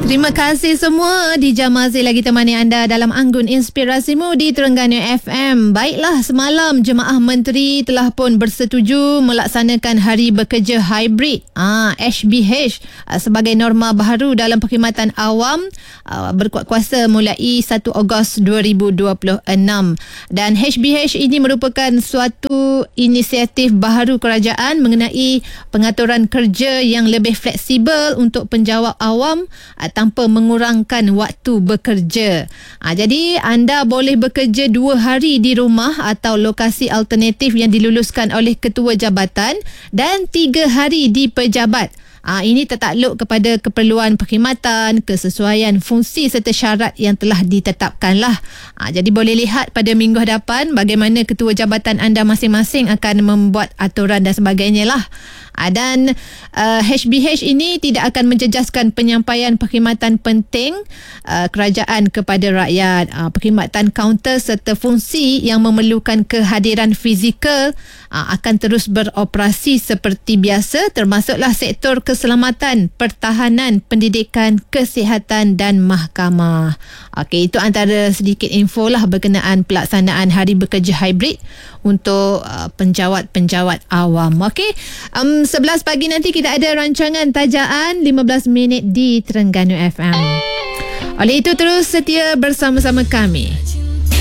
Terima kasih semua di Jam masih lagi temani anda dalam Anggun Inspirasimu di Terengganu FM. Baiklah, semalam Jemaah Menteri telah pun bersetuju melaksanakan Hari Bekerja Hybrid HBH sebagai norma baharu dalam perkhidmatan awam berkuat kuasa mulai 1 Ogos 2026. Dan HBH ini merupakan suatu inisiatif baharu kerajaan mengenai pengaturan kerja yang lebih fleksibel untuk penjawat awam tanpa mengurangkan waktu bekerja. Jadi anda boleh bekerja 2 hari di rumah atau lokasi alternatif yang diluluskan oleh ketua jabatan dan 3 hari di pejabat. Ini tertakluk kepada keperluan perkhidmatan, kesesuaian fungsi serta syarat yang telah ditetapkan lah. Jadi boleh lihat pada minggu hadapan bagaimana ketua jabatan anda masing-masing akan membuat aturan dan sebagainya lah. Dan HBH ini tidak akan menjejaskan penyampaian perkhidmatan penting kerajaan kepada rakyat. Perkhidmatan kaunter serta fungsi yang memerlukan kehadiran fizikal akan terus beroperasi seperti biasa, termasuklah sektor keselamatan, pertahanan, pendidikan, kesihatan dan mahkamah. Okey, itu antara sedikit info lah berkenaan pelaksanaan Hari Bekerja Hybrid untuk penjawat-penjawat awam. Okey, 11 pagi nanti kita ada rancangan Tajaan 15 minit di Terengganu FM. Oleh itu terus setia bersama-sama kami.